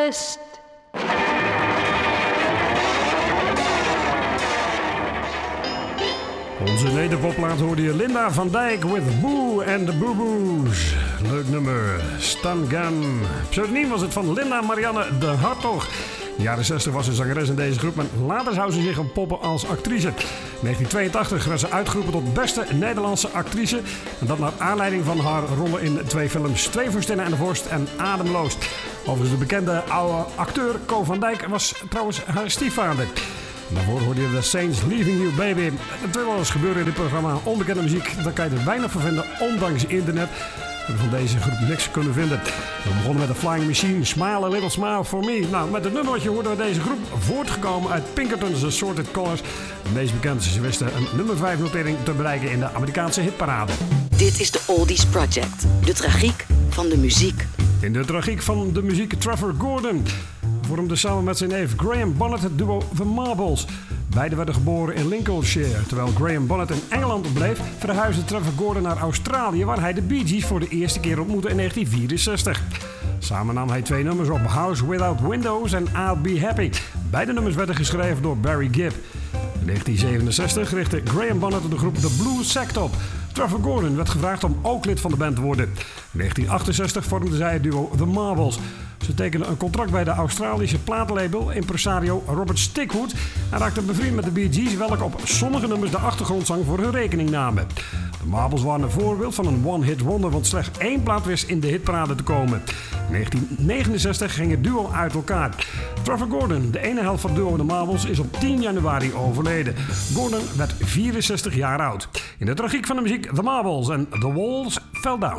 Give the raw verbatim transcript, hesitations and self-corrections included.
West. Onze nederpopplaat hoorde je Linda van Dijk with Boo and the Boo Boos. Leuk nummer, Stun Gun. Pseudoniem was het van Linda Marianne de Hartog. In de jaren zestig was ze zangeres in deze groep, maar later zou ze zich ontpoppen als actrice. In negentien tweeëntachtig werd ze uitgeroepen tot beste Nederlandse actrice. En dat naar aanleiding van haar rollen in twee films Twee Vorstinnen en de Vorst en Ademloos. Overigens de bekende oude acteur Co van Dijk was trouwens haar stiefvader. Daarvoor hoorde je The Saints Leaving You Baby. Het wil wel eens gebeuren in dit programma. Onbekende muziek, daar kan je er weinig van vinden, ondanks internet. We hebben van deze groep niks kunnen vinden. We begonnen met de Flying Machine, Smile a Little Smile for Me. Nou, met het nummertje hoorden we deze groep voortgekomen uit Pinkerton's Assorted Colors. De meest bekend, ze wisten een nummer vijf notering te bereiken in de Amerikaanse hitparade. Dit is de Oldies Project, de tragiek van de muziek. In de tragiek van de muziek Trevor Gordon vormde samen met zijn neef Graham Bonnet het duo The Marbles. Beiden werden geboren in Lincolnshire. Terwijl Graham Bonnet in Engeland bleef, verhuisde Trevor Gordon naar Australië, waar hij de Bee Gees voor de eerste keer ontmoette in negentien vierenzestig. Samen nam hij twee nummers op, House Without Windows en I'll Be Happy. Beide nummers werden geschreven door Barry Gibb. In negentien zevenenzestig richtte Graham Bonnet de groep The Blue Sect op. Trevor Gordon werd gevraagd om ook lid van de band te worden. In negentien achtenzestig vormden zij het duo The Marbles. Ze tekenden een contract bij de Australische platenlabel impresario Robert Stickwood en raakten bevriend met de Bee Gees, welke op sommige nummers de achtergrondzang voor hun rekening namen. De Marbles waren een voorbeeld van een one-hit wonder, want slechts één plaat wist in de hitparade te komen. In negentien negenenzestig ging het duo uit elkaar. Trevor Gordon, de ene helft van het duo The Marbles, is op tien januari overleden. Gordon werd vierenzestig jaar oud. In de tragiek van de muziek The Marbles en The Walls Fell Down.